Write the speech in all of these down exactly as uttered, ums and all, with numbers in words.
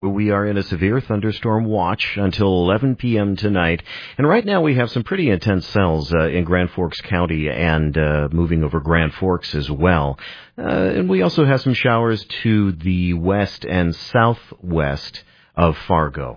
We are in a severe thunderstorm watch until eleven p.m. tonight. And right now we have some pretty intense cells uh, in Grand Forks County and uh, moving over Grand Forks as well. Uh, and we also have some showers to the west and southwest of Fargo.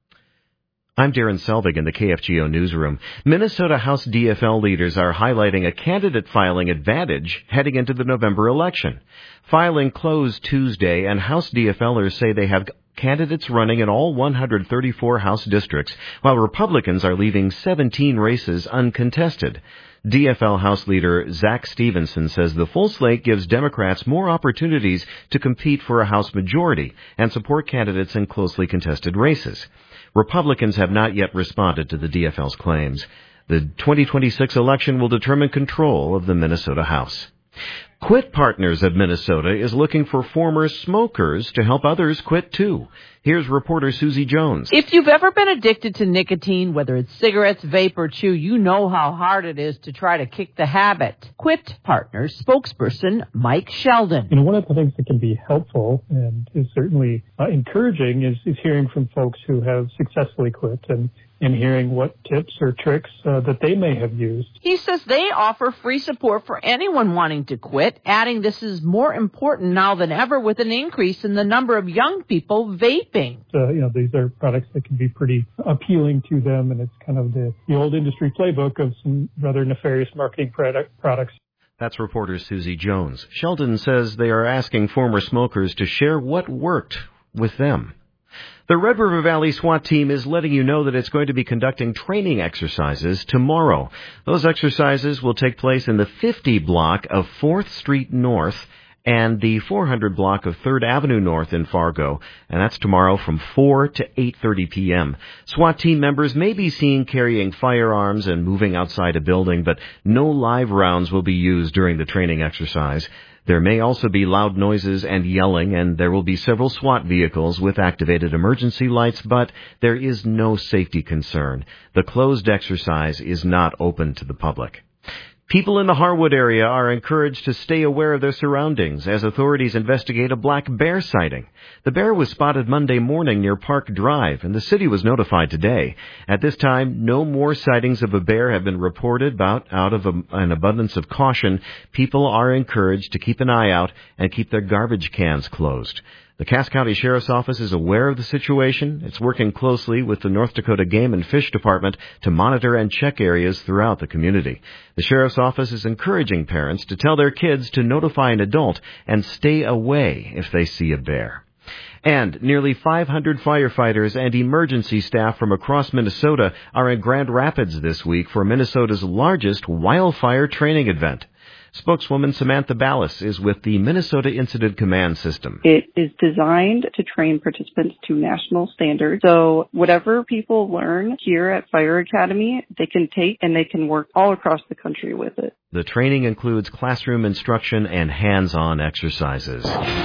I'm Darren Selvig in the K F G O newsroom. Minnesota House D F L leaders are highlighting a candidate filing advantage heading into the November election. Filing closed Tuesday, and House DFLers say they have candidates running in all one hundred thirty-four House districts, while Republicans are leaving seventeen races uncontested. D F L House leader Zach Stevenson says the full slate gives Democrats more opportunities to compete for a House majority and support candidates in closely contested races. Republicans have not yet responded to the D F L's claims. The twenty twenty-six election will determine control of the Minnesota House. Quit Partners of Minnesota is looking for former smokers to help others quit too. Here's reporter Susie Jones. If you've ever been addicted to nicotine, whether it's cigarettes, vape, or chew, you know how hard it is to try to kick the habit. Quit Partners spokesperson Mike Sheldon. You know, one of the things that can be helpful and is certainly uh, encouraging is, is hearing from folks who have successfully quit and and hearing what tips or tricks uh, that they may have used. He says they offer free support for anyone wanting to quit, adding this is more important now than ever with an increase in the number of young people vaping. Uh, you know, these are products that can be pretty appealing to them, and it's kind of the, the old industry playbook of some rather nefarious marketing product, products. That's reporter Susie Jones. Sheldon says they are asking former smokers to share what worked with them. The Red River Valley SWAT team is letting you know that it's going to be conducting training exercises tomorrow. Those exercises will take place in the fifty block of fourth Street North and the four hundred block of third Avenue North in Fargo, and that's tomorrow from four to eight thirty p.m. SWAT team members may be seen carrying firearms and moving outside a building, but no live rounds will be used during the training exercise. There may also be loud noises and yelling, and there will be several SWAT vehicles with activated emergency lights, but there is no safety concern. The closed exercise is not open to the public. People in the Harwood area are encouraged to stay aware of their surroundings as authorities investigate a black bear sighting. The bear was spotted Monday morning near Park Drive, and the city was notified today. At this time, no more sightings of a bear have been reported, but out of a, an abundance of caution, people are encouraged to keep an eye out and keep their garbage cans closed. The Cass County Sheriff's Office is aware of the situation. It's working closely with the North Dakota Game and Fish Department to monitor and check areas throughout the community. The Sheriff's Office is encouraging parents to tell their kids to notify an adult and stay away if they see a bear. And nearly five hundred firefighters and emergency staff from across Minnesota are in Grand Rapids this week for Minnesota's largest wildfire training event. Spokeswoman Samantha Ballas is with the Minnesota Incident Command System. It is designed to train participants to national standards. So whatever people learn here at Fire Academy, they can take and they can work all across the country with it. The training includes classroom instruction and hands-on exercises.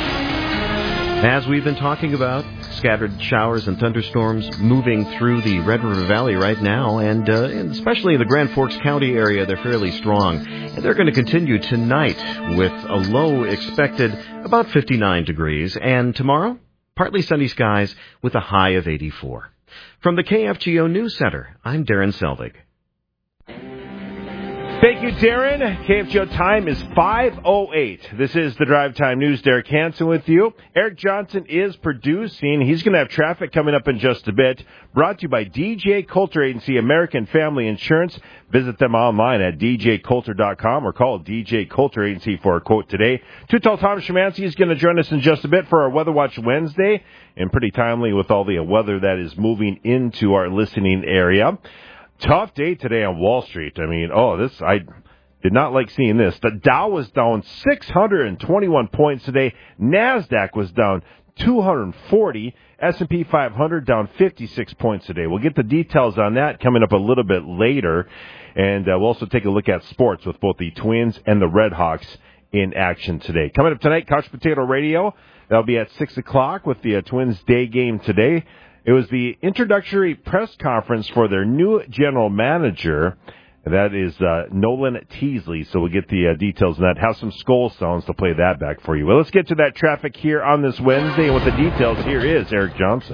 As we've been talking about, scattered showers and thunderstorms moving through the Red River Valley right now, and, uh, and especially in the Grand Forks County area, they're fairly strong. And they're going to continue tonight with a low expected about fifty-nine degrees, and tomorrow, partly sunny skies with a high of eighty-four. From the K F G O News Center, I'm Darren Selvig. Thank you, Darren. K F G O time is five oh eight. This is the Drive Time News. Derek Hansen with you. Eric Johnson is producing. He's going to have traffic coming up in just a bit. Brought to you by D J Coulter Agency, American Family Insurance. Visit them online at d j coulter dot com or call D J Coulter Agency for a quote today. Too Tall Tom Szymanski is going to join us in just a bit for our Weather Watch Wednesday, and pretty timely with all the weather that is moving into our listening area. Tough day today on Wall Street. I mean, oh, this, I did not like seeing this. The Dow was down six hundred twenty-one points today. NASDAQ was down two hundred forty. S and P five hundred down fifty-six points today. We'll get the details on that coming up a little bit later. And uh, we'll also take a look at sports with both the Twins and the Red Hawks in action today. Coming up tonight, Couch Potato Radio. That'll be at six o'clock with the uh, Twins day game today. It was the introductory press conference for their new general manager, And that is uh, Nolan Teasley. So we'll get the uh, details on that. Have some skull sounds to play that back for you. Well, let's get to that traffic here on this Wednesday. And with the details, here is Eric Johnson.